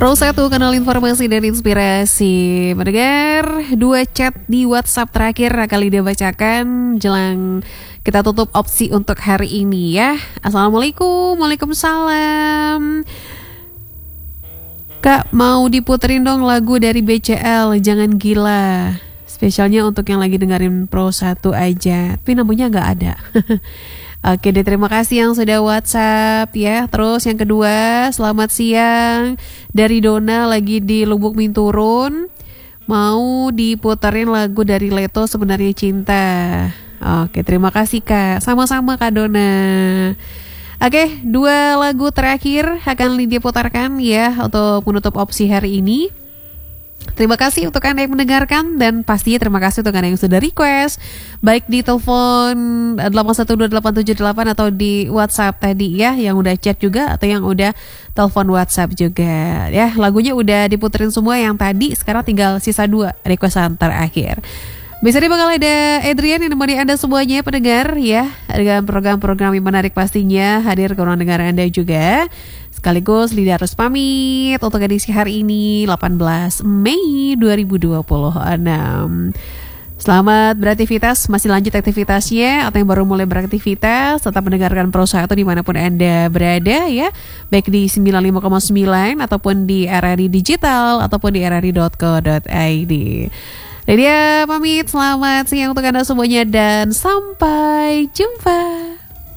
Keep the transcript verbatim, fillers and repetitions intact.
Pro satu, kanal informasi dan inspirasi. Mendengar dua chat di WhatsApp terakhir kali dia bacakan jelang kita tutup opsi untuk hari ini ya. Assalamualaikum, waalaikumsalam. Kak, mau diputerin dong lagu dari B C L, Jangan Gila. Spesialnya untuk yang lagi dengerin Pro satu aja, tapi namanya nggak ada. Oke deh, terima kasih yang sudah WhatsApp ya. Terus yang kedua, selamat siang dari Dona lagi di Lubuk Minturun. Mau diputerin lagu dari Leto, Sebenarnya Cinta. Oke, terima kasih Kak. Sama-sama Kak Dona. Oke, dua lagu terakhir akan Lydia putarkan ya untuk menutup opsi hari ini. Terima kasih untuk Anda yang mendengarkan dan pastinya terima kasih untuk Anda yang sudah request baik di telepon delapan satu dua delapan tujuh delapan atau di WhatsApp tadi ya, yang udah chat juga atau yang udah telepon WhatsApp juga ya. Lagunya udah diputerin semua yang tadi, sekarang tinggal sisa dua requestan terakhir. Biasanya bakal ada Adrian yang menemani Anda semuanya pendengar ya, dengan program-program yang menarik pastinya hadir ke ruang dengar Anda juga. Sekaligus Lydia harus pamit untuk edisi hari ini delapan belas Mei dua ribu dua puluh enam. Selamat beraktivitas, masih lanjut aktivitasnya atau yang baru mulai beraktivitas, tetap mendengarkan Pro satu dimanapun Anda berada ya, baik di sembilan puluh lima koma sembilan ataupun di R R I Digital ataupun di r r i dot co dot i d. Lydia pamit, selamat siang untuk Anda semuanya dan sampai jumpa.